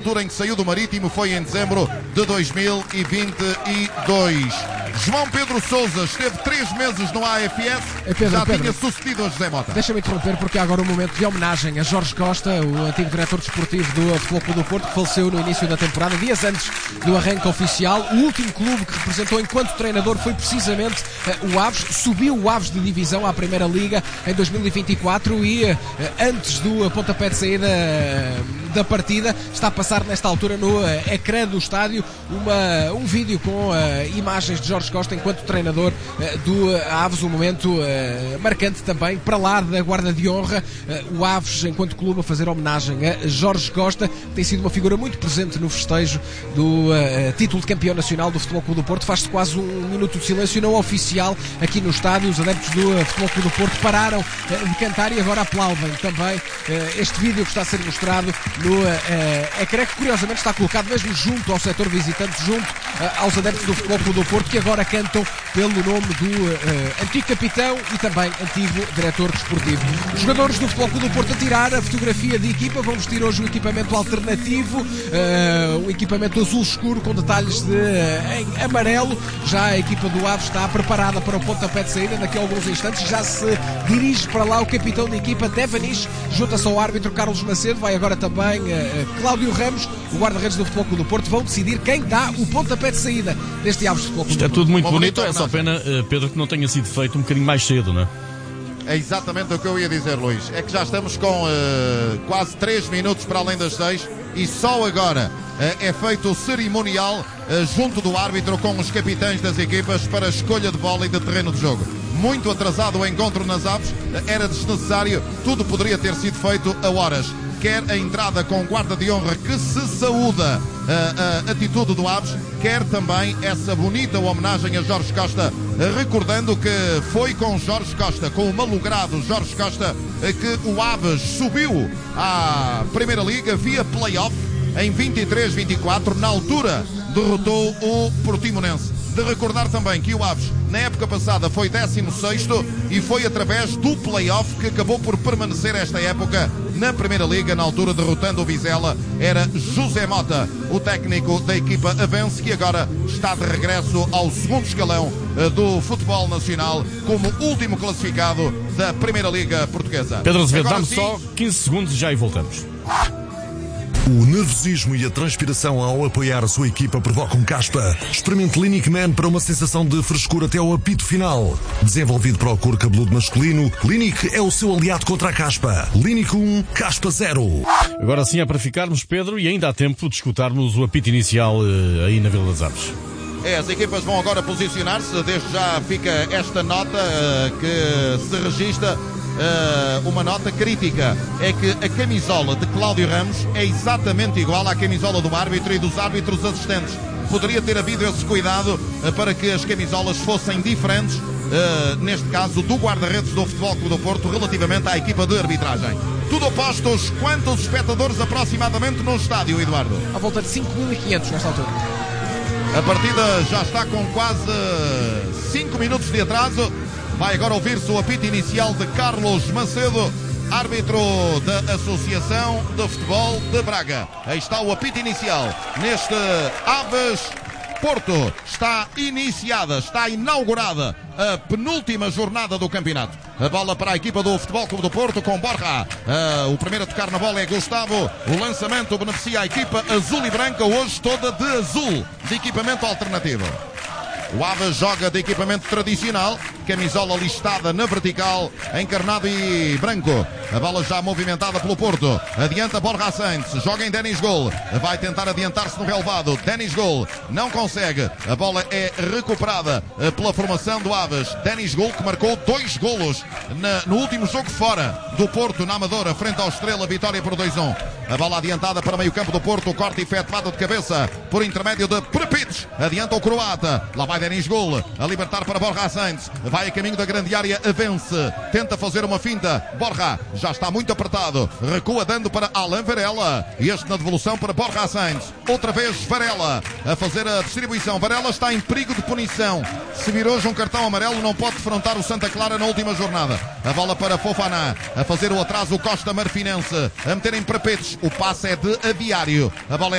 altura em que saiu do Marítimo foi em dezembro de 2022. João Pedro Sousa esteve 3 meses no AFS, tinha sucedido a José Mota. Deixa-me interromper porque há agora um momento de homenagem a Jorge Costa, o antigo diretor desportivo do Futebol Clube do Porto, que faleceu no início da temporada, dias antes do arranque oficial. O último clube que representou enquanto treinador foi precisamente o Aves. Subiu o Aves de divisão à Primeira Liga em 2024 e antes do pontapé de saída da partida está a passar nesta altura no ecrã do estádio um vídeo com imagens de Jorge Costa enquanto treinador do Aves, um momento marcante também para lá da guarda de honra, o Aves enquanto clube a fazer homenagem a Jorge Costa, que tem sido uma figura muito presente no festejo do título de campeão nacional do Futebol Clube do Porto. Faz-se quase um minuto de silêncio não oficial aqui no estádio. Os adeptos do Futebol Clube do Porto pararam de cantar e agora aplaudem também este vídeo que está a ser mostrado no ecrã, que curiosamente está colocado mesmo junto ao setor visitante, junto aos adeptos do Futebol Clube do Porto, que agora cantam pelo nome do antigo capitão e também antigo diretor desportivo. Os jogadores do Futebol Clube do Porto a tirar a fotografia de equipa vão vestir hoje um equipamento alternativo, um equipamento azul escuro com detalhes em amarelo. Já a equipa do Aves está preparada para o pontapé de saída. Daqui a alguns instantes já se dirige para lá o capitão da equipa, Devanish, junta-se ao árbitro Carlos Macedo, vai agora também Cláudio Ramos, o guarda-redes do Futebol Clube do Porto. Vão decidir quem dá o pontapé de saída deste Aves Futebol Clube. Isto é tudo muito bonito, é só pena, Pedro, que não tenha sido feito um bocadinho mais cedo, não é? É exatamente o que eu ia dizer, Luís. É que já estamos com quase 3 minutos para além das 6 e só agora é feito o cerimonial junto do árbitro com os capitães das equipas para a escolha de bola e de terreno de jogo. Muito atrasado o encontro nas Aves, era desnecessário, tudo poderia ter sido feito a horas. Quer a entrada com guarda de honra que se saúda a atitude do Aves, quer também essa bonita homenagem a Jorge Costa, recordando que foi com Jorge Costa, com o malogrado Jorge Costa, que o Aves subiu à Primeira Liga via play-off em 23-24, na altura derrotou o Portimonense. De recordar também que o Aves, na época passada, foi 16º e foi através do play-off que acabou por permanecer esta época na Primeira Liga, na altura derrotando o Vizela. Era José Mota, o técnico da equipa Avense, que agora está de regresso ao segundo escalão do futebol nacional como último classificado da Primeira Liga portuguesa. Pedro Azevedo, dá-me só 15 segundos e já aí voltamos. O nervosismo e a transpiração ao apoiar a sua equipa provocam caspa. Experimente Clinic Man para uma sensação de frescura até ao apito final. Desenvolvido para o couro cabeludo masculino, Clinic é o seu aliado contra a caspa. Clinic 1, caspa 0. Agora sim é para ficarmos, Pedro, e ainda há tempo de escutarmos o apito inicial aí na Vila das Aves. As equipas vão agora posicionar-se. Desde já fica esta nota que se registra. Uma nota crítica é que a camisola de Cláudio Ramos é exatamente igual à camisola do árbitro e dos árbitros assistentes. Poderia ter havido esse cuidado para que as camisolas fossem diferentes, neste caso do guarda-redes do Futebol Clube do Porto, relativamente à equipa de arbitragem. Tudo a postos. Quantos espectadores aproximadamente no estádio, Eduardo? À volta de 5.500 nesta altura. A partida já está com quase 5 minutos de atraso. Vai agora ouvir-se o apito inicial de Carlos Macedo, árbitro da Associação de Futebol de Braga. Aí está o apito inicial neste Aves Porto. Está iniciada, está inaugurada a penúltima jornada do campeonato. A bola para a equipa do Futebol Clube do Porto com Borja. O primeiro a tocar na bola é Gustavo. O lançamento beneficia a equipa azul e branca, hoje toda de azul, de equipamento alternativo. O Aves joga de equipamento tradicional, camisola listada na vertical, encarnado e branco. A bola já movimentada pelo Porto. Adianta Borja Sainz, joga em Denis Gol. Vai tentar adiantar-se no relevado. Denis Gol não consegue. A bola é recuperada pela formação do Aves. Denis Gol, que marcou 2 golos no último jogo fora do Porto, na Amadora, frente ao Estrela, vitória por 2-1. A bola adiantada para meio campo do Porto, corte efetuado de cabeça por intermédio de Prepich. Adianta o croata. Lá vai Denis Gol a libertar para Borja Sainz. Vai a caminho da grande área, vence. Tenta fazer uma finta. Borja já está muito apertado. Recua dando para Alain Varela. E este na devolução para Borja Sainz. Outra vez Varela a fazer a distribuição. Varela está em perigo de punição. Se vir hoje um cartão amarelo, não pode defrontar o Santa Clara na última jornada. A bola para Fofana. A fazer o atraso Costa Marfinense. A meter em Prepich. O passe é de Aviário. A bola é